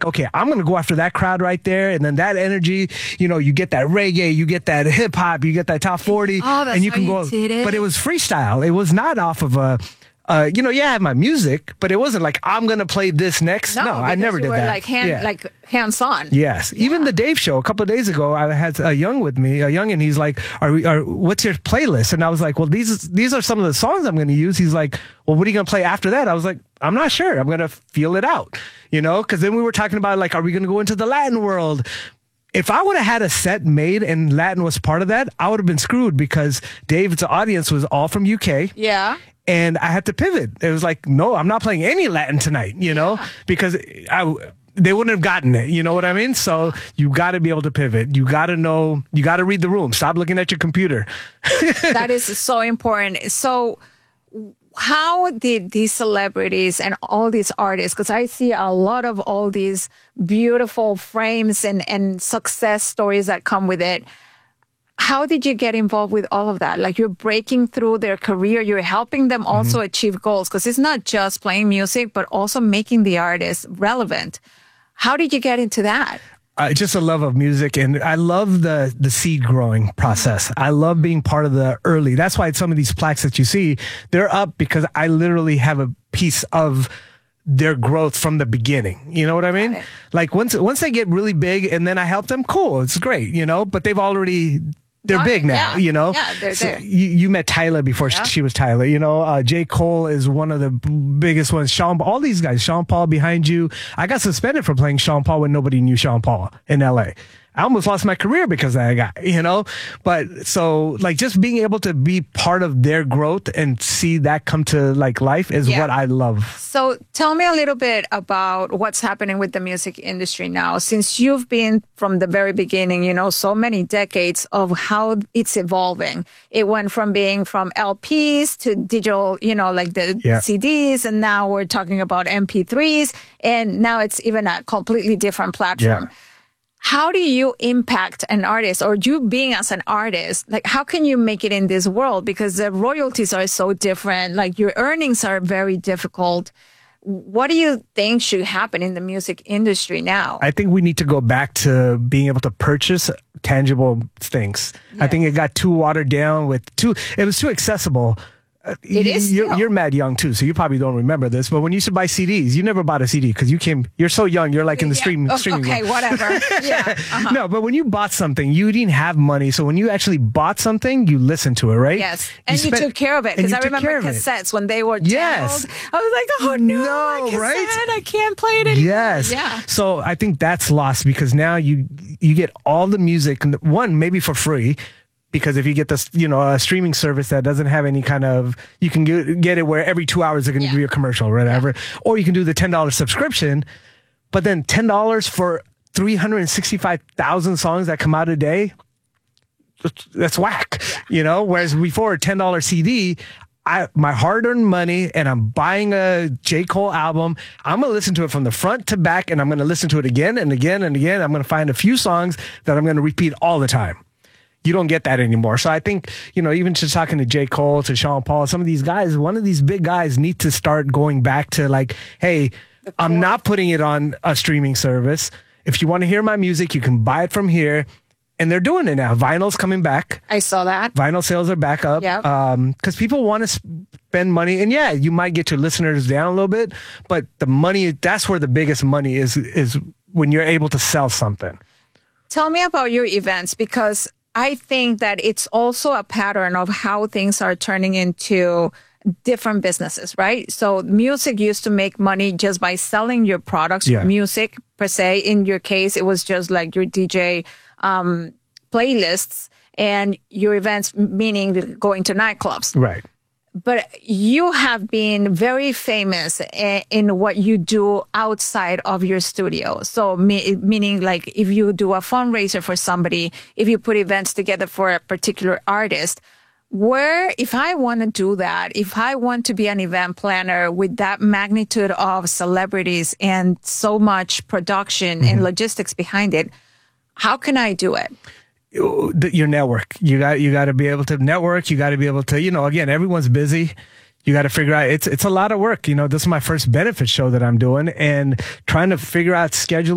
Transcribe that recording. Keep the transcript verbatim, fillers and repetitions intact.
okay, I'm going to go after that crowd right there. And then that energy, you know, you get that reggae, you get that hip hop, you get that top forty. Oh, that's and you how can you go, did it? But it was freestyle. It was not off of a, uh, you know, yeah, I had my music, but it wasn't like, I'm going to play this next. No, no I never you did were that. Like, hand, yeah. like hands-on. Yes. Yeah. Even the Dave show, a couple of days ago, I had a young with me, a young, and he's like, are we, are, what's your playlist? And I was like, well, these, these are some of the songs I'm going to use. He's like, well, what are you going to play after that? I was like, I'm not sure. I'm going to feel it out, you know, because then we were talking about like, are we going to go into the Latin world? If I would have had a set made and Latin was part of that, I would have been screwed because Dave's audience was all from U K. Yeah. And I had to pivot. It was like, no, I'm not playing any Latin tonight, you know, yeah. because I, they wouldn't have gotten it. You know what I mean? So you got to be able to pivot. You got to know, you got to read the room. Stop looking at your computer. That is so important. So how did these celebrities and all these artists, because I see a lot of all these beautiful frames and, and success stories that come with it. How did you get involved with all of that? Like you're breaking through their career, you're helping them also mm-hmm. achieve goals, because it's not just playing music, but also making the artist relevant. How did you get into that? Uh, just a love of music, and I love the the seed growing process. I love being part of the early. That's why some of these plaques that you see, they're up because I literally have a piece of their growth from the beginning. You know what I mean? Like once once they get really big and then I help them, cool, it's great, you know, but they've already... They're big now, yeah, you know? Yeah, they're so there. You, you met Tyler before yeah. she was Tyler, you know? Uh, J. Cole is one of the biggest ones. Sean, all these guys, Sean Paul behind you. I got suspended for playing Sean Paul when nobody knew Sean Paul in L A. I almost lost my career because of that guy, you know? But so like just being able to be part of their growth and see that come to like life is yeah. what I love. So tell me a little bit about what's happening with the music industry now, since you've been from the very beginning, you know, so many decades of how it's evolving. It went from being from L Ps to digital, you know, like the yeah. C Ds, and now we're talking about M P threes, and now it's even a completely different platform. Yeah. How do you impact an artist, or you being as an artist? Like, how can you make it in this world? Because the royalties are so different. Like, your earnings are very difficult. What do you think should happen in the music industry now? I think we need to go back to being able to purchase tangible things. Yes. I think it got too watered down with too, it was too accessible. It is you're, you're mad young too, so you probably don't remember this. But when you used to buy C Ds, you never bought a C D because you came. You're so young. You're like in the yeah. stream, oh, streaming. Okay, whatever. Yeah. Uh-huh. No, but when you bought something, you didn't have money. So when you actually bought something, you listened to it, right? Yes, and you, you spent, took care of it, because I remember cassettes when they were yes. channeled. I was like, oh no, no my cassette, right? I can't play it anymore. Yes. Yeah. So I think that's lost because now you you get all the music, one maybe for free. Because if you get this, you know, a streaming service that doesn't have any kind of, you can get, get it where every two hours they're going to yeah. give you a commercial or whatever. Yeah. Or you can do the ten dollar subscription, but then ten dollars for three hundred sixty-five thousand songs that come out a day, that's whack, yeah. you know? Whereas before a ten dollar C D, I, my hard-earned money, and I'm buying a J. Cole album. I'm going to listen to it from the front to back, and I'm going to listen to it again and again and again. I'm going to find a few songs that I'm going to repeat all the time. You don't get that anymore. So I think, you know, even just talking to J. Cole, to Sean Paul, some of these guys, one of these big guys need to start going back to like, hey, I'm not putting it on a streaming service. If you want to hear my music, you can buy it from here. And they're doing it now. Vinyl's coming back. I saw that. Vinyl sales are back up. Yeah. Um, because people want to spend money. And yeah, you might get your listeners down a little bit, but the money, that's where the biggest money is, is when you're able to sell something. Tell me about your events, because I think that it's also a pattern of how things are turning into different businesses, right? So music used to make money just by selling your products, yeah. music per se. In your case, it was just like your D J um, playlists and your events, meaning going to nightclubs. Right. But you have been very famous in what you do outside of your studio. So me, meaning like if you do a fundraiser for somebody, if you put events together for a particular artist, where if I want to do that, if I want to be an event planner with that magnitude of celebrities and so much production mm-hmm. and logistics behind it, how can I do it? Your network. You got you got to be able to network. You got to be able to, you know, again, everyone's busy. You got to figure out, it's it's a lot of work. You know, this is my first benefit show that I'm doing, and trying to figure out scheduling.